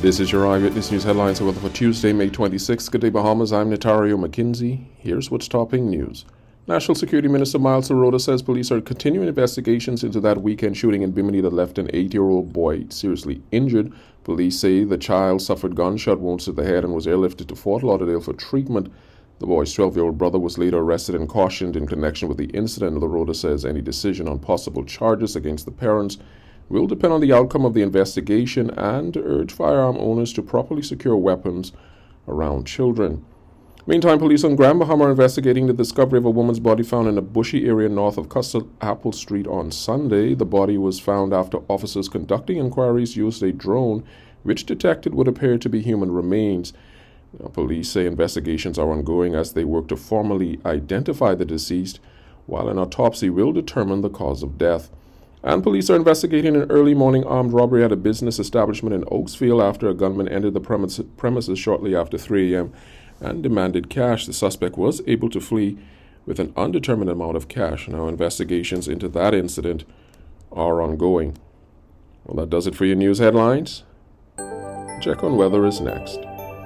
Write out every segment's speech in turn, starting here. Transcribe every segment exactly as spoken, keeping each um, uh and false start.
This is your Eyewitness News headlines for Tuesday, May twenty-sixth. Good day, Bahamas. I'm Natario McKenzie. Here's what's topping news. National Security Minister Miles Serota says police are continuing investigations into that weekend shooting in Bimini that left an eight-year-old boy seriously injured. Police say the child suffered gunshot wounds to the head and was airlifted to Fort Lauderdale for treatment. The boy's twelve-year-old brother was later arrested and cautioned in connection with the incident. Serota says any decision on possible charges against the parents will depend on the outcome of the investigation and urge firearm owners to properly secure weapons around children. Meantime, police on Grand Bahama are investigating the discovery of a woman's body found in a bushy area north of Custom Apple Street on Sunday. The body was found after officers conducting inquiries used a drone which detected what appeared to be human remains. Now, police say investigations are ongoing as they work to formally identify the deceased, while an autopsy will determine the cause of death. And police are investigating an early morning armed robbery at a business establishment in Oaksfield after a gunman entered the premise, premises shortly after three a.m. and demanded cash. The suspect was able to flee with an undetermined amount of cash. Now, investigations into that incident are ongoing. Well, that does it for your news headlines. Check on weather is next.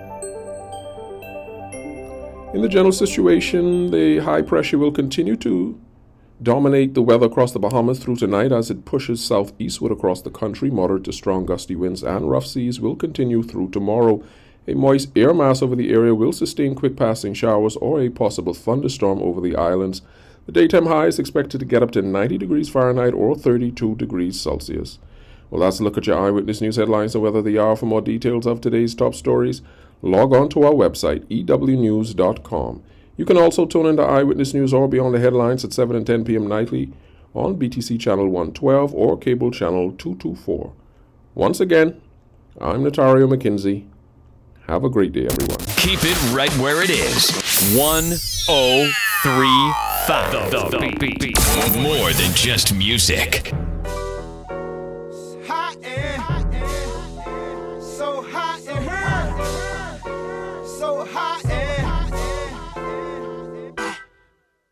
In the general situation, the high pressure will continue to dominate the weather across the Bahamas through tonight as it pushes southeastward across the country. Moderate to strong gusty winds and rough seas will continue through tomorrow. A moist air mass over the area will sustain quick passing showers or a possible thunderstorm over the islands. The daytime high is expected to get up to ninety degrees Fahrenheit or thirty-two degrees Celsius. Well, that's a look at your Eyewitness News headlines and weather the hour. For more details of today's top stories, log on to our website, e w news dot com. You can also tune into Eyewitness News or Beyond the Headlines at seven and ten p.m. nightly on B T C Channel one twelve or Cable Channel two twenty-four. Once again, I'm Natario McKenzie. Have a great day, everyone. Keep it right where it is. one oh three point five The Beat. More than just music.